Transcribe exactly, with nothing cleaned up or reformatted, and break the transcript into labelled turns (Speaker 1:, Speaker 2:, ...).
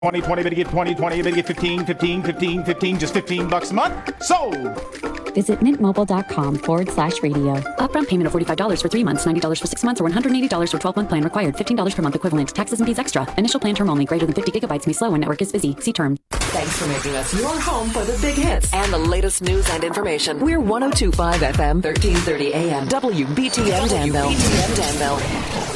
Speaker 1: twenty, twenty, but you get twenty, twenty, but you get fifteen, fifteen, fifteen, fifteen, just fifteen bucks a month. Sold!
Speaker 2: Visit mintmobile.com forward slash radio.
Speaker 3: Upfront payment of forty-five dollars for three months, ninety dollars for six months, or one hundred eighty dollars for twelve-month plan required. fifteen dollars per month equivalent. Taxes and fees extra. Initial plan term only. Greater than fifty gigabytes may slow when network is busy. See terms.
Speaker 4: Thanks for making us your home for the big hits and the latest news and information. We're one oh two point five F M, thirteen thirty A M, W B T M Danville. W B T M Danville.